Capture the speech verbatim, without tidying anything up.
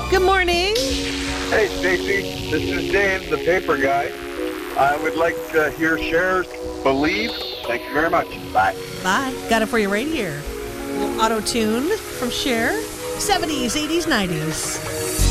Good morning. Hey, Stacy. This is Dan, the paper guy. I would like to hear Cher's Believe. Thank you very much. Bye. Bye. Got it for you right here. A little auto-tune from Cher. seventies, eighties, nineties.